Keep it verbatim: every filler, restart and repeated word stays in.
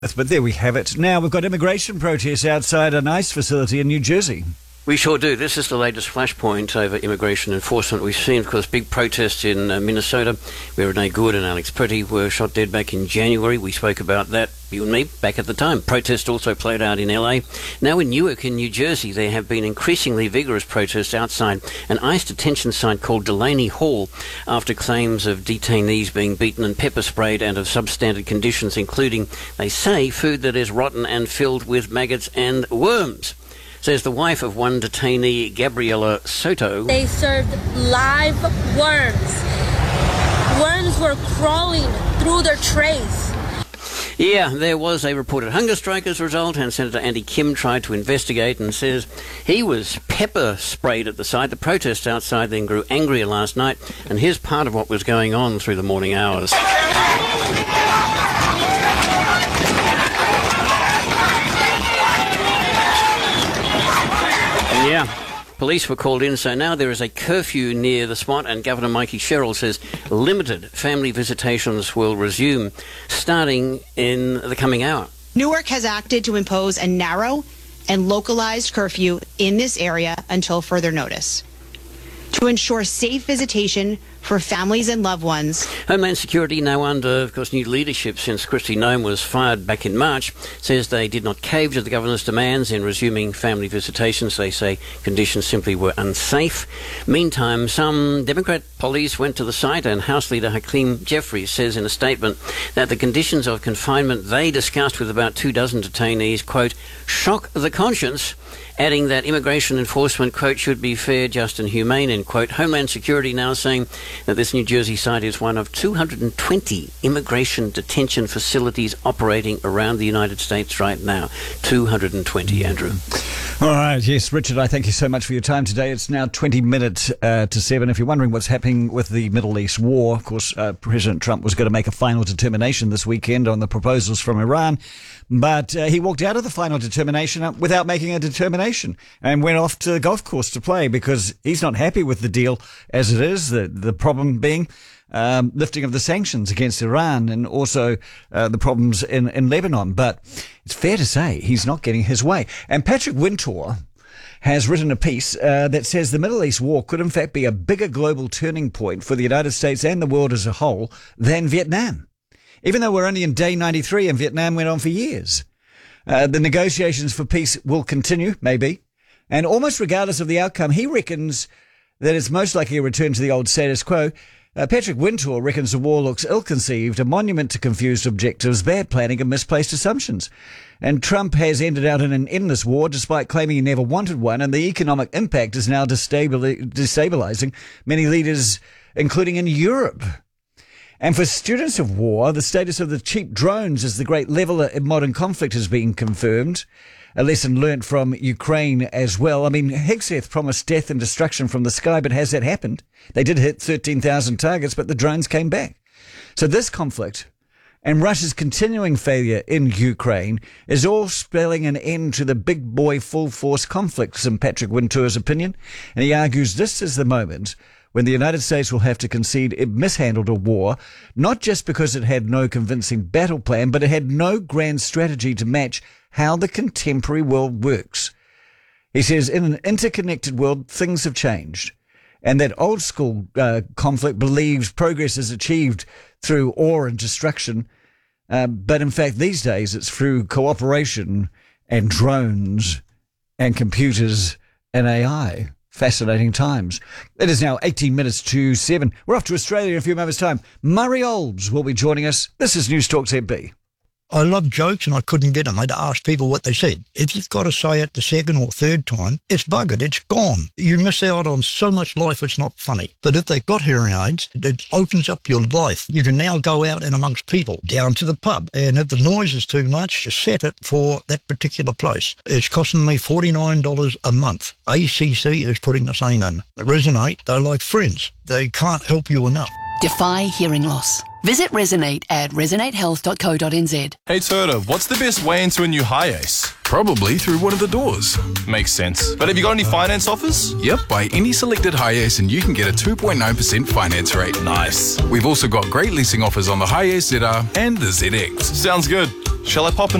But there we have it. Now we've got immigration protests outside an ICE facility in New Jersey. We sure do. This is the latest flashpoint over immigration enforcement. We've seen, of course, big protests in uh, Minnesota, where Renee Good and Alex Pretty were shot dead back in January. We spoke about that, you and me, back at the time. Protests also played out in L A. Now in Newark, in New Jersey, there have been increasingly vigorous protests outside an ICE detention site called Delaney Hall after claims of detainees being beaten and pepper sprayed and of substandard conditions, including, they say, food that is rotten and filled with maggots and worms. Says the wife of one detainee, Gabriela Soto. They served live worms. Worms were crawling through their trays. Yeah, there was a reported hunger strike as a result, and Senator Andy Kim tried to investigate and says he was pepper sprayed at the site. The protests outside then grew angrier last night, and here's part of what was going on through the morning hours. Yeah, police were called in, so now there is a curfew near the spot, and Governor Mikey Sherrill says limited family visitations will resume starting in the coming hour. Newark has acted to impose a narrow and localized curfew in this area until further notice to ensure safe visitation for families and loved ones. Homeland Security, now under, of course, new leadership since Kristi Noem was fired back in March, says they did not cave to the governor's demands in resuming family visitations. They say conditions simply were unsafe. Meantime, some Democrat police went to the site, and House Leader Hakeem Jeffries says in a statement that the conditions of confinement they discussed with about two dozen detainees, quote, shock the conscience, adding that immigration enforcement, quote, should be fair, just and humane, end quote. Homeland Security now saying that this New Jersey site is one of two hundred twenty immigration detention facilities operating around the United States right now. two hundred twenty, Andrew. All right, yes, Richard, I thank you so much for your time today. It's now twenty minutes uh, to seven. If you're wondering what's happening with the Middle East war, of course, uh, President Trump was going to make a final determination this weekend on the proposals from Iran, but uh, he walked out of the final determination without making a determination and went off to the golf course to play because he's not happy with the deal as it is, the, the problem being Um, lifting of the sanctions against Iran and also uh, the problems in, in Lebanon. But it's fair to say he's not getting his way. And Patrick Wintour has written a piece uh, that says the Middle East war could in fact be a bigger global turning point for the United States and the world as a whole than Vietnam. Even though we're only in day ninety-three and Vietnam went on for years. Uh, the negotiations for peace will continue, maybe. And almost regardless of the outcome, he reckons that it's most likely a return to the old status quo. Uh, Patrick Wintour reckons the war looks ill-conceived, a monument to confused objectives, bad planning and misplaced assumptions. And Trump has ended out in an endless war despite claiming he never wanted one, and the economic impact is now destabil- destabilizing many leaders, including in Europe. And for students of war, the status of the cheap drones as the great leveller in modern conflict has been confirmed. A lesson learnt from Ukraine as well. I mean, Hegseth promised death and destruction from the sky, but has that happened? They did hit thirteen thousand targets, but the drones came back. So this conflict and Russia's continuing failure in Ukraine is all spelling an end to the big boy full force conflicts, in Patrick Wintour's opinion. And he argues this is the moment when the United States will have to concede it mishandled a war, not just because it had no convincing battle plan, but it had no grand strategy to match how the contemporary world works. He says, in an interconnected world, things have changed. And that old school uh, conflict believes progress is achieved through war and destruction. Uh, but in fact, these days, it's through cooperation and drones and computers and A I. Fascinating times. It is now eighteen minutes to seven. We're off to Australia in a few moments' time. Murray Olds will be joining us. This is News Talk Z B. I love jokes and I couldn't get them. I had to ask people what they said. If you've got to say it the second or third time, it's buggered, it's gone. You miss out on so much life, it's not funny. But if they've got hearing aids, it opens up your life. You can now go out and amongst people, down to the pub. And if the noise is too much, just set it for that particular place. It's costing me forty-nine dollars a month. A C C is putting the same in. Resonate, they're like friends. They can't help you enough. Defy hearing loss. Visit Resonate at resonate health dot co dot n z. Hey Turtle, what's the best way into a new Hiace? Probably through one of the doors. Makes sense. But have you got any finance offers? Yep, buy any selected Hi-Ace and you can get a two point nine percent finance rate. Nice. We've also got great leasing offers on the Hi-Ace Z R and the Z X. Sounds good. Shall I pop in